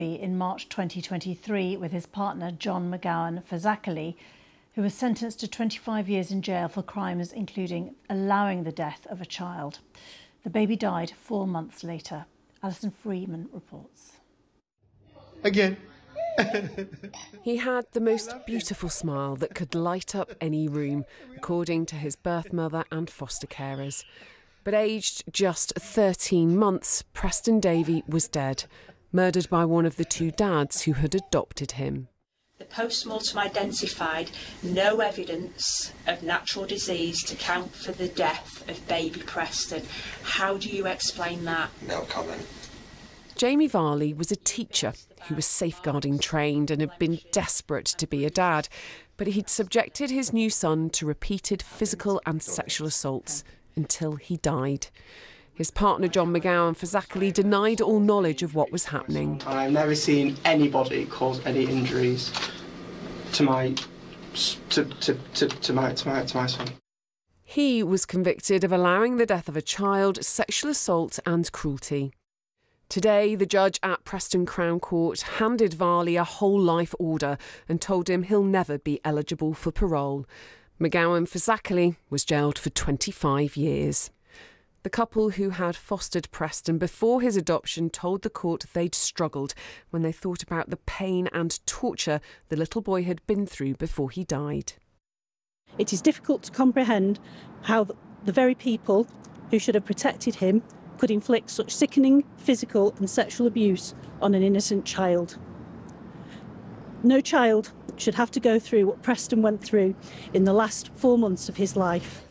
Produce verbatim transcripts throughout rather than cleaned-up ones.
in March twenty twenty-three with his partner John McGowan Fazakerley, who was sentenced to twenty-five years in jail for crimes including allowing the death of a child. The baby died four months later. Alison Freeman reports. Again. He had the most beautiful smile that could light up any room, according to his birth mother and foster carers. But aged just thirteen months, Preston Davey was dead, murdered by one of the two dads who had adopted him. The post-mortem identified no evidence of natural disease to count for the death of baby Preston. How do you explain that? No comment. Jamie Varley was a teacher who was safeguarding trained and had been desperate to be a dad, but he'd subjected his new son to repeated physical and sexual assaults until he died. His partner John McGowan Fazakerley denied all knowledge of what was happening. I've never seen anybody cause any injuries to my to, to, to, to my to my to my son. He was convicted of allowing the death of a child, sexual assault and cruelty. Today, the judge at Preston Crown Court handed Varley a whole life order and told him he'll never be eligible for parole. McGowan Fazakerley was jailed for twenty-five years. The couple who had fostered Preston before his adoption told the court they'd struggled when they thought about the pain and torture the little boy had been through before he died. It is difficult to comprehend how the very people who should have protected him could inflict such sickening physical and sexual abuse on an innocent child. No child should have to go through what Preston went through in the last four months of his life.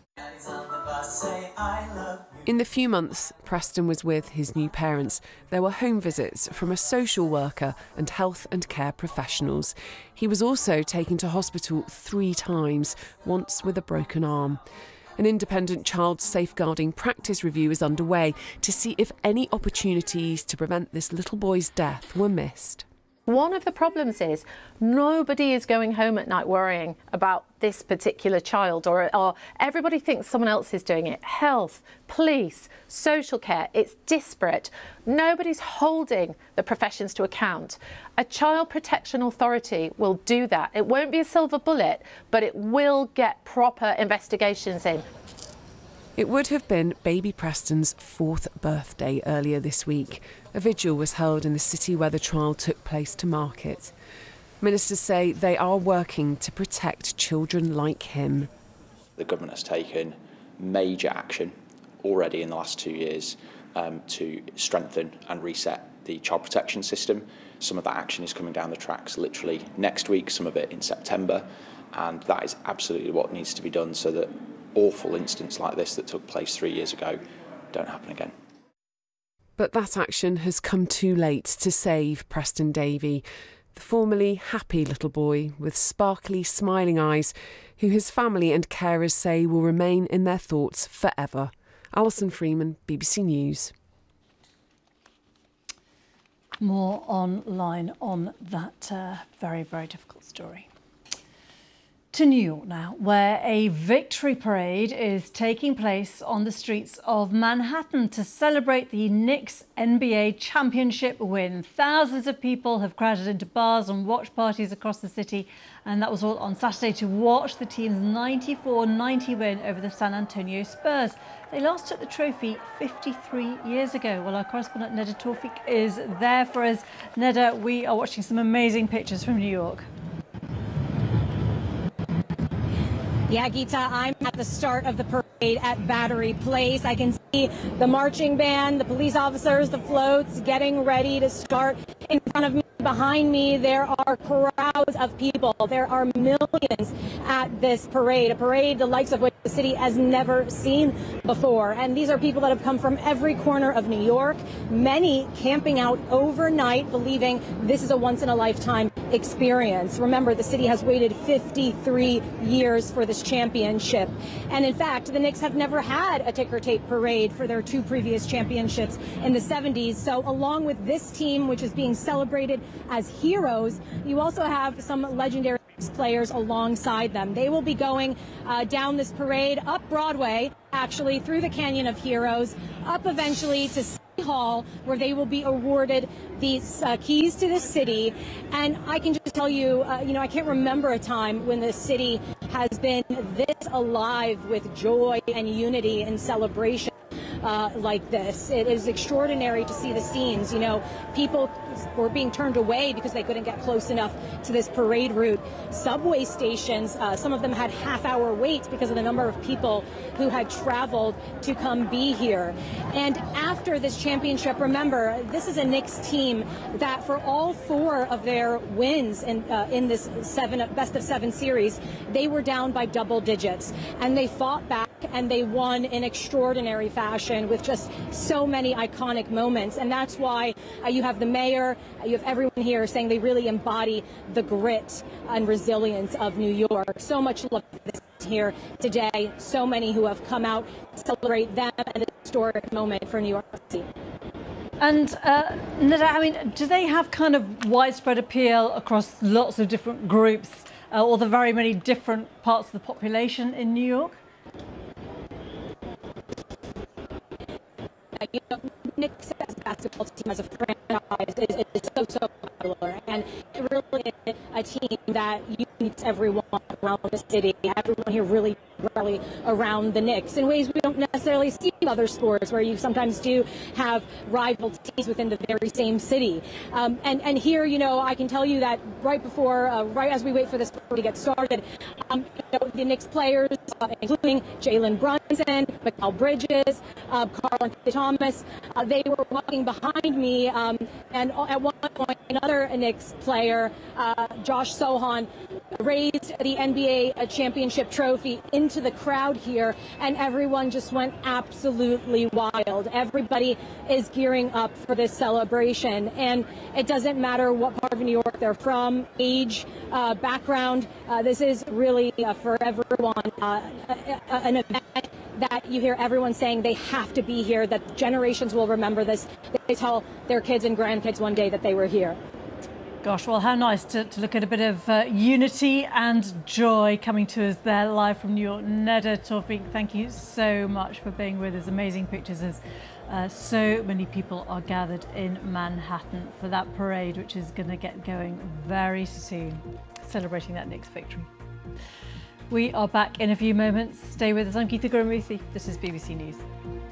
In the few months Preston was with his new parents, there were home visits from a social worker and health and care professionals. He was also taken to hospital three times, once with a broken arm. An independent child safeguarding practice review is underway to see if any opportunities to prevent this little boy's death were missed. One of the problems is nobody is going home at night worrying about this particular child, or, or everybody thinks someone else is doing it. Health, police, social care, it's disparate. Nobody's holding the professions to account. A child protection authority will do that. It won't be a silver bullet, but it will get proper investigations in. It would have been baby Preston's fourth birthday earlier this week. A vigil was held in the city where the trial took place to mark it. Ministers say they are working to protect children like him. The government has taken major action already in the last two years um, to strengthen and reset the child protection system. Some of that action is coming down the tracks literally next week, some of it in September, and that is absolutely what needs to be done so that awful incidents like this that took place three years ago don't happen again. But that action has come too late to save Preston Davey, the formerly happy little boy with sparkly, smiling eyes, who his family and carers say will remain in their thoughts forever. Alison Freeman, B B C News. More online on that uh, very, very difficult story. To New York now, where a victory parade is taking place on the streets of Manhattan to celebrate the Knicks N B A championship win. Thousands of people have crowded into bars and watch parties across the city, and that was all on Saturday to watch the team's ninety-four ninety win over the San Antonio Spurs. They last took the trophy fifty-three years ago. Well, our correspondent Neda Tawfik is there for us. Neda, we are watching some amazing pictures from New York. Yeah, Gita, I'm at the start of the parade at Battery Place. I can see the marching band, the police officers, the floats getting ready to start. In front of me, behind me, there are crowds of people. There are millions at this parade, a parade the likes of which the city has never seen before. And these are people that have come from every corner of New York, many camping out overnight, believing this is a once-in-a-lifetime experience. Remember, the city has waited fifty-three years for this championship. And in fact, the Knicks have never had a ticker tape parade for their two previous championships in the seventies. So along with this team, which is being celebrated as heroes, you also have some legendary players alongside them. They will be going uh, down this parade, up Broadway, actually, through the Canyon of Heroes, up eventually to hall where they will be awarded these uh, keys to the city. And I can just tell you, uh, you know, I can't remember a time when the city has been this alive with joy and unity and celebration. Uh, like this. It is extraordinary to see the scenes. You know, people were being turned away because they couldn't get close enough to this parade route. Subway stations, uh, some of them had half-hour waits because of the number of people who had traveled to come be here. And after this championship, remember, this is a Knicks team that for all four of their wins in, uh, in this seven best of seven series, they were down by double digits. And they fought back and they won in extraordinary fashion with just so many iconic moments. And that's why uh, you have the mayor, uh, you have everyone here saying they really embody the grit and resilience of New York. So much love for this here today. So many who have come out to celebrate them and this historic moment for New York City. And uh, Neda, I mean, do they have kind of widespread appeal across lots of different groups uh, or the very many different parts of the population in New York? You know, Knicks basketball team as a franchise is, is so, so popular, and it really is a team that unites everyone around the city. Everyone here really rally around the Knicks in ways we don't necessarily see in other sports, where you sometimes do have rival teams within the very same city. Um, and, and here, you know, I can tell you that right before, uh, right as we wait for this to get started, um, you know, the Knicks players, uh, including Jalen Brunson, Mikal Bridges, uh, Karl Thomas, uh, they were walking behind me, um, and at one point, another Knicks player, uh, Josh Sohan, raised the N B A championship trophy into the crowd here, and everyone just went absolutely wild. Everybody is gearing up for this celebration, and it doesn't matter what part of New York they're from, age, uh, background. Uh, this is really uh, for everyone uh, an event that you hear everyone saying they have to be here, that generations will remember this. They tell their kids and grandkids one day that they were here. Gosh, well, how nice to, to look at a bit of uh, unity and joy coming to us there live from New York. Neda Tawfik, thank you so much for being with us. Amazing pictures as uh, so many people are gathered in Manhattan for that parade, which is going to get going very soon, celebrating that Knicks victory. We are back in a few moments. Stay with us. I'm Geeta Gurumuthy. This is B B C News.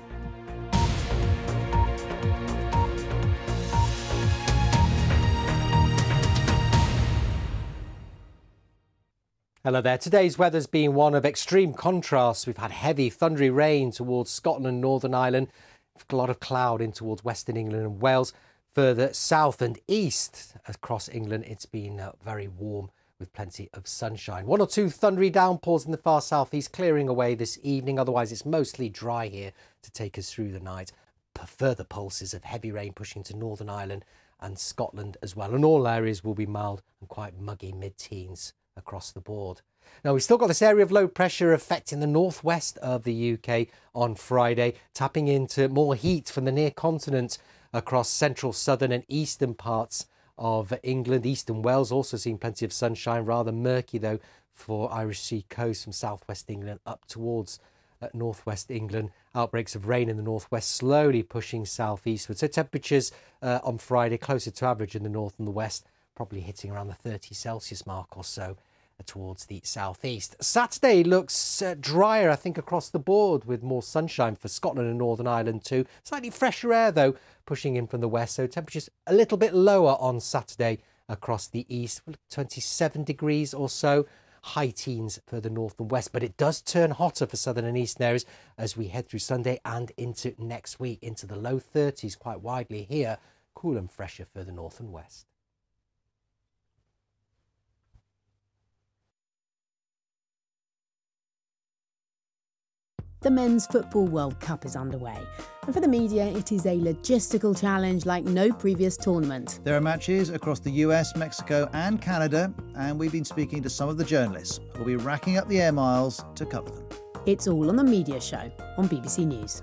Hello there. Today's weather's been one of extreme contrasts. We've had heavy, thundery rain towards Scotland and Northern Ireland, a lot of cloud in towards Western England and Wales. Further south and east across England, it's been uh, very warm with plenty of sunshine. One or two thundery downpours in the far southeast clearing away this evening. Otherwise, it's mostly dry here to take us through the night. P- further pulses of heavy rain pushing to Northern Ireland and Scotland as well. And all areas will be mild and quite muggy mid-teens across the board. Now, we've still got this area of low pressure affecting the northwest of the U K on Friday, tapping into more heat from the near continent across central, southern and eastern parts of England. Eastern Wales also seeing plenty of sunshine, rather murky though for Irish Sea coast from southwest England up towards uh, northwest England. Outbreaks of rain in the northwest slowly pushing southeastward. So temperatures uh, on Friday closer to average in the north and the west, probably hitting around the thirty Celsius mark or so uh, towards the southeast. Saturday looks uh, drier, I think, across the board with more sunshine for Scotland and Northern Ireland too. Slightly fresher air though pushing in from the west, so temperatures a little bit lower on Saturday across the east, twenty-seven degrees or so, high teens further north and west, but it does turn hotter for southern and eastern areas as we head through Sunday and into next week, into the low thirties quite widely here, cool and fresher further north and west. The Men's Football World Cup is underway, and for the media it is a logistical challenge like no previous tournament. There are matches across the U S, Mexico and Canada, and we've been speaking to some of the journalists who'll be racking up the air miles to cover them. It's all on The Media Show on B B C News.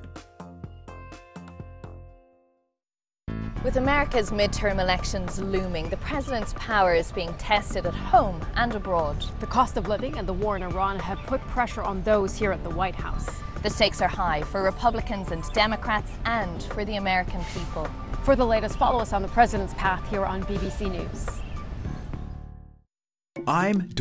With America's midterm elections looming, the president's power is being tested at home and abroad. The cost of living and the war in Iran have put pressure on those here at the White House. The stakes are high for Republicans and Democrats and for the American people. For the latest, follow us on the President's Path here on B B C News. I'm